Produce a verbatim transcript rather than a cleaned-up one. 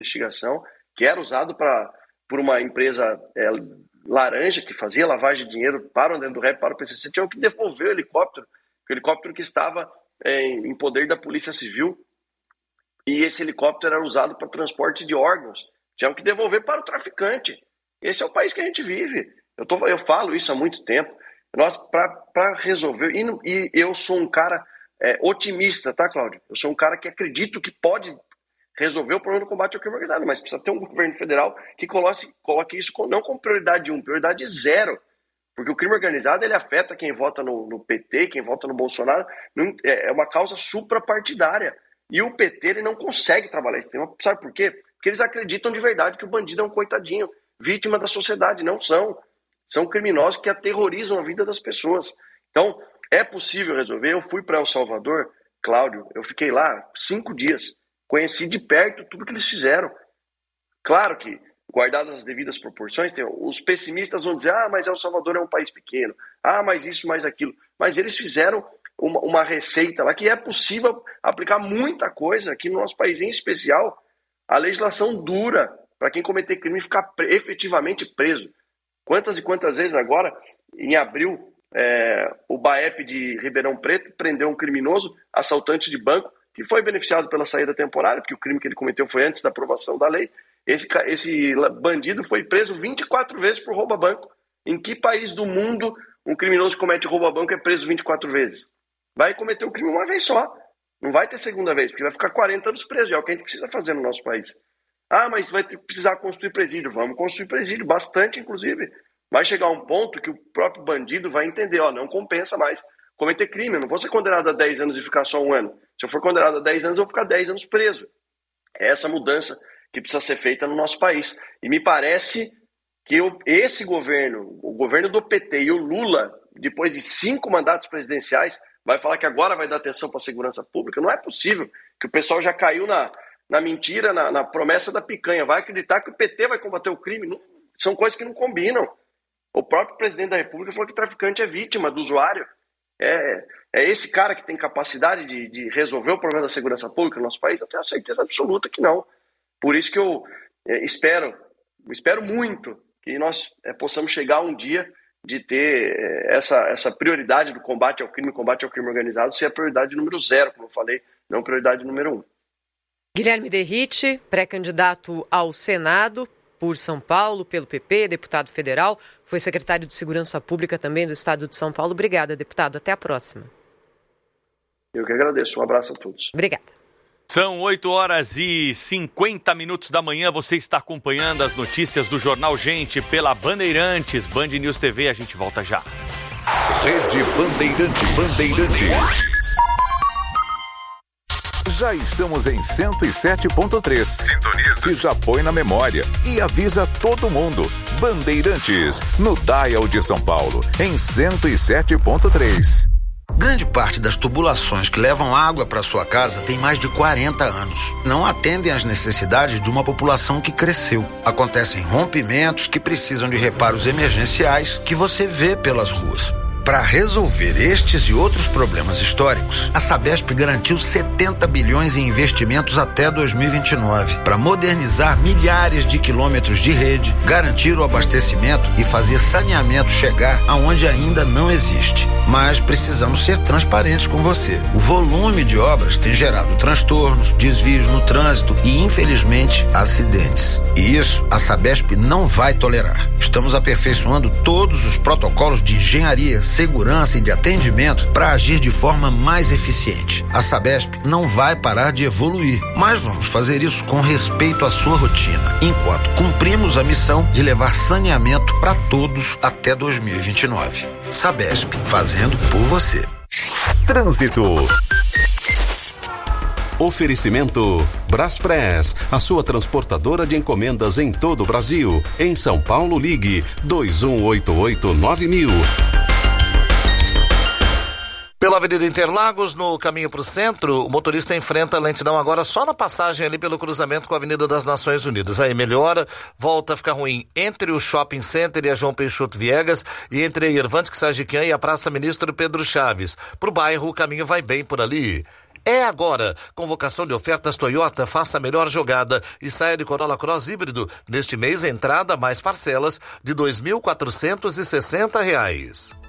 investigação, que era usado pra, por uma empresa é, laranja que fazia lavagem de dinheiro para o André do Rep, para o P C C, tinham que devolver o helicóptero, o helicóptero que estava é, em poder da Polícia Civil, e esse helicóptero era usado para transporte de órgãos, tinham que devolver para o traficante. Esse é o país que a gente vive. Eu, tô, eu falo isso há muito tempo. Nós, para resolver, e, e eu sou um cara é, otimista, tá, Cláudio? Eu sou um cara que acredito que pode resolver o problema do combate ao crime organizado, mas precisa ter um governo federal que coloque, coloque isso com, não como prioridade um, prioridade zero. Porque o crime organizado ele afeta quem vota no, no P T, quem vota no Bolsonaro, não, é, é uma causa suprapartidária. E o P T ele não consegue trabalhar esse tema. Sabe por quê? Porque eles acreditam de verdade que o bandido é um coitadinho, vítima da sociedade. Não são. São criminosos que aterrorizam a vida das pessoas. Então, é possível resolver. Eu fui para El Salvador, Cláudio, eu fiquei lá cinco dias. Conheci de perto tudo que eles fizeram. Claro que, guardadas as devidas proporções, tem, os pessimistas vão dizer, ah, mas El Salvador é um país pequeno. Ah, mas isso, mais aquilo. Mas eles fizeram uma, uma receita lá que é possível aplicar muita coisa aqui no nosso país, em especial a legislação dura para quem cometer crime e ficar pre- efetivamente preso. Quantas e quantas vezes agora, em abril, é, o BAEP de Ribeirão Preto prendeu um criminoso, assaltante de banco, que foi beneficiado pela saída temporária, porque o crime que ele cometeu foi antes da aprovação da lei. Esse, esse bandido foi preso vinte e quatro vezes por roubo a banco. Em que país do mundo um criminoso que comete roubo a banco é preso vinte e quatro vezes? Vai cometer o crime uma vez só. Não vai ter segunda vez, porque vai ficar quarenta anos preso. É o que a gente precisa fazer no nosso país. Ah, mas vai ter, precisar construir presídio. Vamos construir presídio, bastante inclusive. Vai chegar um ponto que o próprio bandido vai entender, ó, não compensa mais cometer crime. Eu não vou ser condenado a dez anos e ficar só um ano. Se eu for condenado a dez anos, eu vou ficar dez anos preso. É essa mudança que precisa ser feita no nosso país. E me parece que eu, esse governo, o governo do P T e o Lula, depois de cinco mandatos presidenciais, vai falar que agora vai dar atenção para a segurança pública. Não é possível que o pessoal já caiu na, na mentira, na, na promessa da picanha. Vai acreditar que o P T vai combater o crime. Não, são coisas que não combinam. O próprio presidente da República falou que traficante é vítima do usuário. É, é esse cara que tem capacidade de, de resolver o problema da segurança pública no nosso país? Eu tenho a certeza absoluta que não. Por isso que eu é, espero, espero muito que nós é, possamos chegar um dia de ter é, essa, essa prioridade do combate ao crime, combate ao crime organizado, ser a prioridade número zero, como eu falei, não prioridade número um. Guilherme Derrite, pré-candidato ao Senado por São Paulo, pelo P P, deputado federal, foi secretário de Segurança Pública também do Estado de São Paulo. Obrigada, deputado. Até a próxima. Eu que agradeço. Um abraço a todos. Obrigada. São oito horas e cinquenta minutos da manhã. Você está acompanhando as notícias do Jornal Gente pela Bandeirantes, Band News T V. A gente volta já. Rede Bandeirantes. Bandeirantes. Já estamos em cento e sete ponto três. Sintoniza. Que já põe na memória e avisa todo mundo. Bandeirantes, no Dial de São Paulo, em cento e sete ponto três. Grande parte das tubulações que levam água para sua casa tem mais de quarenta anos. Não atendem às necessidades de uma população que cresceu. Acontecem rompimentos que precisam de reparos emergenciais que você vê pelas ruas. Para resolver estes e outros problemas históricos, a Sabesp garantiu setenta bilhões em investimentos até dois mil e vinte e nove para modernizar milhares de quilômetros de rede, garantir o abastecimento e fazer saneamento chegar aonde ainda não existe. Mas precisamos ser transparentes com você. O volume de obras tem gerado transtornos, desvios no trânsito e, infelizmente, acidentes. E isso a Sabesp não vai tolerar. Estamos aperfeiçoando todos os protocolos de engenharia, segurança e de atendimento para agir de forma mais eficiente. A Sabesp não vai parar de evoluir, mas vamos fazer isso com respeito à sua rotina, enquanto cumprimos a missão de levar saneamento para todos até dois mil e vinte e nove. Sabesp, fazendo por você. Trânsito. Oferecimento Braspress, a sua transportadora de encomendas em todo o Brasil. Em São Paulo, ligue dois um oito oito nove mil. Pela Avenida Interlagos, no caminho para o centro, o motorista enfrenta lentidão agora só na passagem ali pelo cruzamento com a Avenida das Nações Unidas. Aí melhora, volta a ficar ruim entre o Shopping Center e a João Peixoto Viegas e entre a Irvante Sagiquian e a Praça Ministro Pedro Chaves. Pro bairro, o caminho vai bem por ali. é agora. Convocação de ofertas Toyota, faça a melhor jogada e saia de Corolla Cross híbrido. Neste mês, entrada mais parcelas de dois mil quatrocentos e sessenta reais.